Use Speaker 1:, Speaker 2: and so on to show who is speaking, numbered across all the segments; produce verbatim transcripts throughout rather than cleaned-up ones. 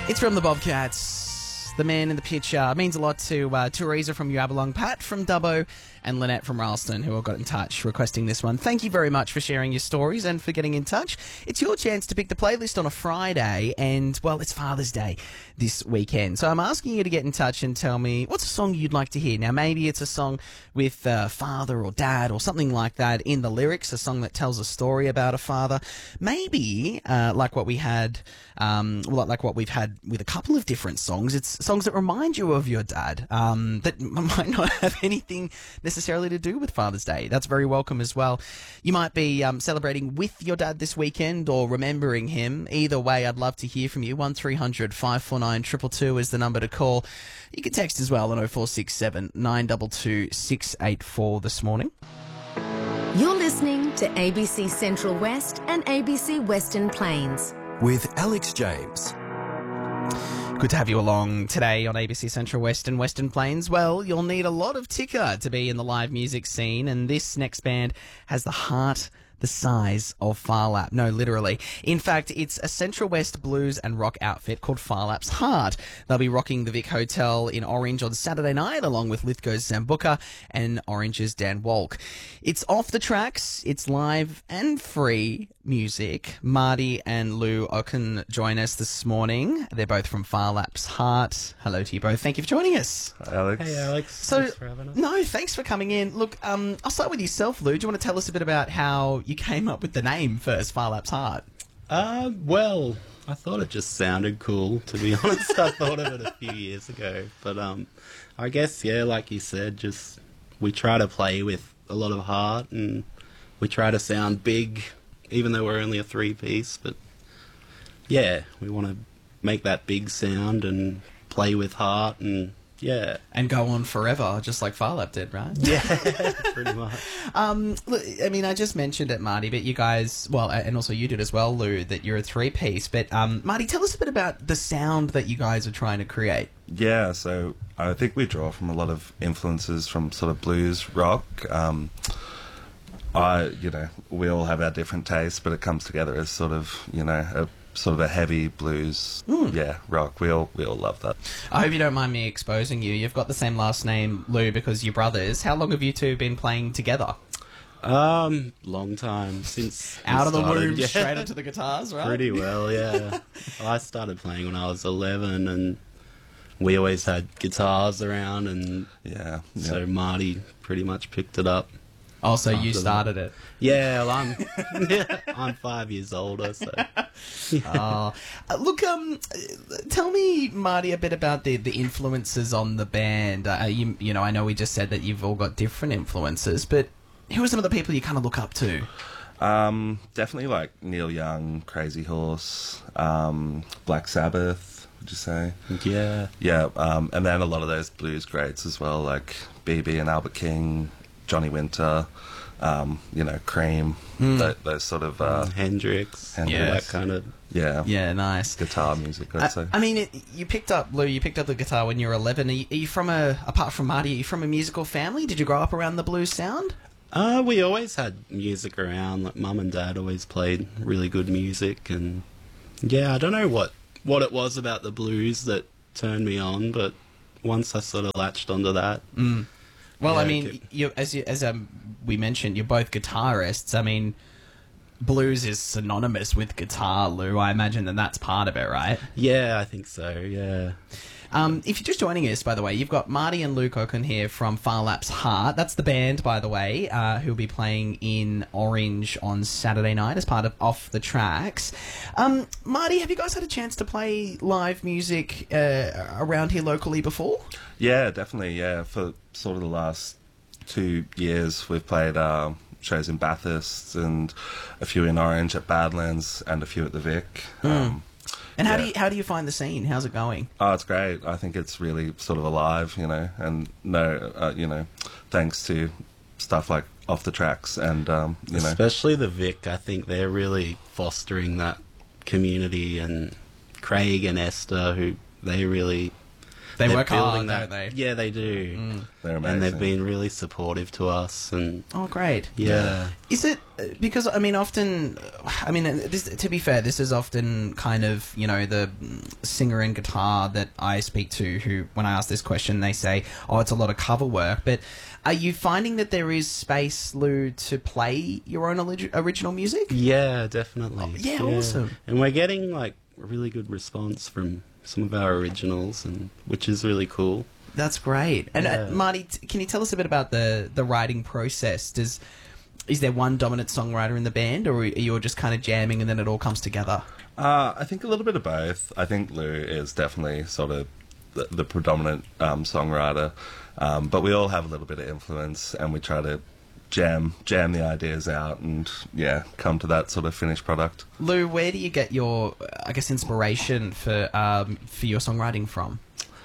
Speaker 1: It's from the Bobcats. The man in the picture means a lot to uh, Teresa from Yabbalong, Pat from Dubbo, and Lynette from Ralston, who all got in touch requesting this one. Thank you very much for sharing your stories and for getting in touch. It's your chance to pick the playlist on a Friday, and, well, it's Father's Day this weekend. So I'm asking you to get in touch and tell me what's a song you'd like to hear. Now, maybe it's a song with uh, father or dad or something like that in the lyrics, a song that tells a story about a father. Maybe, uh, like what we had, um, well, like what we've had with a couple of different songs, it's songs that remind you of your dad, um, that might not have anything necessarily to do with Father's Day. That's very welcome as well. You might be um, celebrating with your dad this weekend or remembering him. Either way, I'd love to hear from you. one three hundred five four nine two two two is the number to call. You can text as well on oh four six seven nine two two six eight four this morning.
Speaker 2: You're listening to A B C Central West and A B C Western Plains
Speaker 3: with Alex James.
Speaker 1: Good to have you along today on A B C Central West and Western Plains. Well, you'll need a lot of ticker to be in the live music scene, and this next band has the heart the size of Phar Lap. No, literally. In fact, it's a Central West blues and rock outfit called Phar Lap's Heart. They'll be rocking the Vic Hotel in Orange on Saturday night, along with Lithgow's Zambuca and Orange's Dan Walk. It's off the tracks, it's live and free music. Marty and Lou Ocken join us this morning. They're both from Phar Lap's Heart. Hello to you both. Thank you for joining us.
Speaker 4: Hi, Alex.
Speaker 5: Hey, Alex.
Speaker 1: So,
Speaker 5: thanks for having us.
Speaker 1: No, thanks for coming in. Look, um, I'll start with yourself, Lou. Do you want to tell us a bit about how you came up with the name first, Phar Lap's Heart?
Speaker 5: Uh, well, I thought it just sounded cool, to be honest. I thought of it a few years ago. But um, I guess, yeah, like you said, just we try to play with a lot of heart and we try to sound big, even though we're only a three-piece. But, yeah, we want to make that big sound and play with heart and... Yeah.
Speaker 1: And go on forever, just like Phar Lap did, right?
Speaker 5: Yeah, pretty much.
Speaker 1: Um, look, I mean, I just mentioned it, Marty, but you guys, well, and also you did as well, Lou, that you're a three-piece. But, um, Marty, tell us a bit about the sound that you guys are trying to create.
Speaker 4: Yeah, so I think we draw from a lot of influences from sort of blues rock. Um, I, you know, we all have our different tastes, but it comes together as sort of, you know, a sort of a heavy blues, mm. yeah, rock. We all we all love that.
Speaker 1: I hope you don't mind me exposing you. You've got the same last name, Lou, because you're brothers. How long have you two been playing together?
Speaker 5: Um, long time since
Speaker 1: out of the
Speaker 5: started,
Speaker 1: womb,
Speaker 5: yeah.
Speaker 1: straight into the guitars, right?
Speaker 5: Pretty well, yeah. I started playing when I was eleven, and we always had guitars around, and
Speaker 4: yeah,
Speaker 5: so
Speaker 4: yeah.
Speaker 5: Marty pretty much picked it up.
Speaker 1: Oh, so you started that. it?
Speaker 5: Yeah, well, I'm yeah, I'm five years older, so.
Speaker 1: Yeah. Oh. Uh, look, um, tell me, Marty, a bit about the, the influences on the band. Uh, you, you know, I know we just said that you've all got different influences, but who are some of the people you kind of look up to?
Speaker 4: Um, definitely like Neil Young, Crazy Horse, um, Black Sabbath, would you say?
Speaker 5: Yeah.
Speaker 4: Yeah, um, and then a lot of those blues greats as well, like B B and Albert King, Johnny Winter, um, you know, Cream, mm. those, those sort of... Uh,
Speaker 5: Hendrix,
Speaker 4: Hendrix.
Speaker 5: Yeah, that kind of...
Speaker 4: Yeah.
Speaker 1: Yeah, nice.
Speaker 4: Guitar music, I'd
Speaker 1: I,
Speaker 4: say.
Speaker 1: I mean, it, you picked up, Lou, you picked up the guitar when you were eleven. Are you, are you from a, apart from Marty, are you from a musical family? Did you grow up around the blues sound?
Speaker 5: Uh, we always had music around. Like, Mum and Dad always played really good music, and yeah, I don't know what, what it was about the blues that turned me on, but once I sort of latched onto that...
Speaker 1: Mm. Well,
Speaker 5: yeah,
Speaker 1: I mean,
Speaker 5: okay.
Speaker 1: you, as you, as um, we mentioned, you're both guitarists. I mean, blues is synonymous with guitar, Lou. I imagine that that's part of it, right?
Speaker 5: Yeah, I think so, yeah.
Speaker 1: Um, if you're just joining us, by the way, you've got Marty and Luke Ocken here from Phar Lap's Heart. That's the band, by the way, uh, who'll be playing in Orange on Saturday night as part of Off the Tracks. Um, Marty, have you guys had a chance to play live music uh, around here locally before?
Speaker 4: Yeah, definitely, yeah. For sort of the last two years, we've played uh, shows in Bathurst and a few in Orange at Badlands and a few at the Vic.
Speaker 1: Mm. Um, And how
Speaker 4: yeah.
Speaker 1: do you how do you find the scene? How's it going?
Speaker 4: Oh, it's great. I think it's really sort of alive, you know, and no, uh, you know, thanks to stuff like Off the Tracks and um, you know,
Speaker 5: especially the Vic. I think they're really fostering that community, and Craig and Esther, who they really
Speaker 1: They
Speaker 5: they're
Speaker 1: work hard,
Speaker 5: building
Speaker 1: don't they?
Speaker 5: Yeah, they do.
Speaker 4: They're amazing.
Speaker 5: And they've been really supportive to us, and
Speaker 1: Oh, great.
Speaker 5: yeah.
Speaker 1: Is it because I mean, often, I mean, this, to be fair, this is often kind of, you know, the singer and guitar that I speak to who, when I ask this question, they say, "Oh, it's a lot of cover work." But are you finding that there is space, Lou, to play your own orig- original music?
Speaker 5: Yeah, definitely.
Speaker 1: yeah, awesome.
Speaker 5: And we're getting like a really good response from some of our originals, and which is really cool.
Speaker 1: That's great. And uh,
Speaker 5: Yeah.
Speaker 1: Marty, t- can you tell us a bit about the the writing process? Does is there one dominant songwriter in the band, or are you all just kind of jamming and then it all comes together?
Speaker 4: Uh, I think a little bit of both. I think Lou is definitely sort of the, the predominant um, songwriter, um, but we all have a little bit of influence, and we try to jam jam the ideas out, and yeah, come to that sort of finished product.
Speaker 1: Lou, where do you get your, I guess, inspiration for um, for your songwriting from?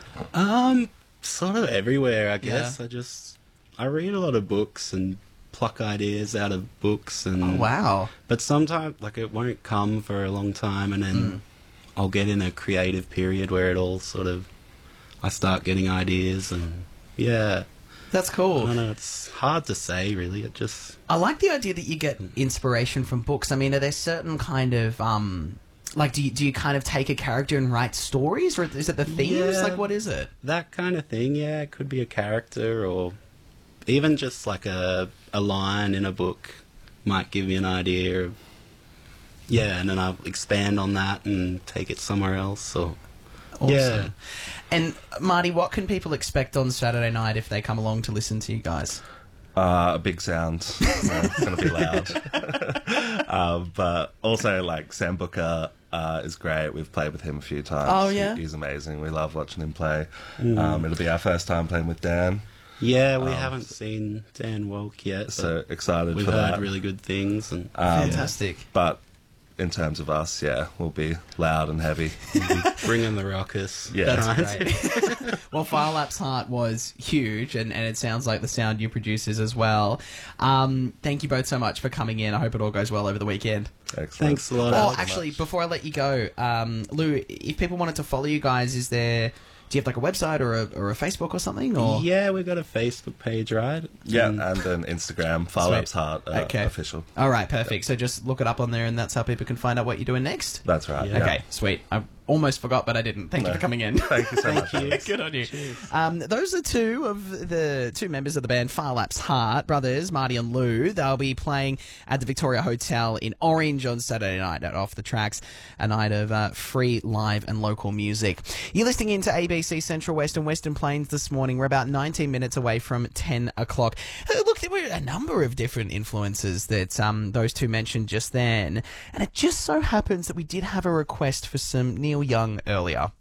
Speaker 5: Um, sort of everywhere, I guess.
Speaker 1: Yeah.
Speaker 5: I just I read a lot of books and pluck ideas out of books, and
Speaker 1: Oh, wow.
Speaker 5: But sometimes, like, it won't come for a long time, and then I'll get in a creative period where it all sort of I start getting ideas, and yeah,
Speaker 1: That's
Speaker 5: I
Speaker 1: cool.
Speaker 5: don't know. It's hard to say, really. It just
Speaker 1: I like the idea that you get inspiration from books. I mean, are there certain kind of um, like, do you, do you kind of take a character and write stories, or is it the themes?
Speaker 5: Yeah.
Speaker 1: Like, what is it?
Speaker 5: that kind of thing. Yeah, it could be a character, or even just like a a line in a book might give you an idea of, yeah, and then I'll expand on that and take it somewhere else. Or
Speaker 1: Awesome.
Speaker 5: yeah,
Speaker 1: And Marty, what can people expect on Saturday night if they come along to listen to you guys?
Speaker 4: Uh, a big sound. So it's going to be loud. uh, but also, like, Sam Booker uh, is great. We've played with him a few times.
Speaker 1: Oh, yeah?
Speaker 4: He- he's amazing. We love watching him play. Um, it'll be our first time playing with Dan.
Speaker 5: yeah. We haven't seen Dan Welk yet, but
Speaker 4: So excited
Speaker 5: we've
Speaker 4: for
Speaker 5: heard
Speaker 4: that.
Speaker 5: really good things, and
Speaker 1: Fantastic.
Speaker 4: But in terms of us, yeah, we'll be loud and heavy.
Speaker 5: bring in the ruckus.
Speaker 4: Yeah.
Speaker 1: That's great. Well, Fire Lap's Heart was huge, and, and it sounds like the sound you produce is as well. Um, thank you both so much for coming in. I hope it all goes well over the weekend.
Speaker 4: Excellent.
Speaker 5: Thanks a lot.
Speaker 1: Oh,
Speaker 5: Alex.
Speaker 1: actually, before I let you go, um, Lou, if people wanted to follow you guys, is there... Do you have like a website or a, or a Facebook or something? Or
Speaker 5: Yeah, we've got a Facebook page, right?
Speaker 4: Yeah,
Speaker 5: And-
Speaker 4: and then Instagram, Fire
Speaker 1: Sweet.
Speaker 4: Lap's Heart, uh,
Speaker 1: Okay.
Speaker 4: official.
Speaker 1: All right, perfect. So just look it up on there, and that's how people can find out what you're doing next.
Speaker 4: That's right.
Speaker 5: Yeah.
Speaker 4: Yeah.
Speaker 1: Okay, sweet. I almost forgot, but I didn't. Thank you
Speaker 4: No.
Speaker 1: for coming in.
Speaker 4: Thank you so much.
Speaker 5: you.
Speaker 4: Alex.
Speaker 1: Good on you. Um, those are two of the two members of the band Fire Lap's Heart, brothers Marty and Lou. They'll be playing at the Victoria Hotel in Orange on Saturday night at Off the Tracks, a night of uh, free live and local music. You're listening into A B C Central West and Western Plains this morning. We're about nineteen minutes away from ten o'clock. Uh, Look, there were a number of different influences that um, those two mentioned just then, and it just so happens that we did have a request for some Neil Young earlier.